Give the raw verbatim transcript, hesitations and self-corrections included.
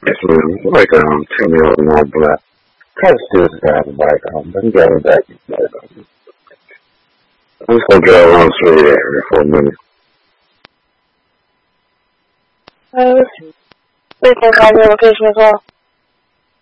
Yes, ma'am. Like, um, ten year old and all black. Kind of still got the bike on, but he got it back. I'm just gonna drive around the city area for a minute. Uh, please can call your location as well.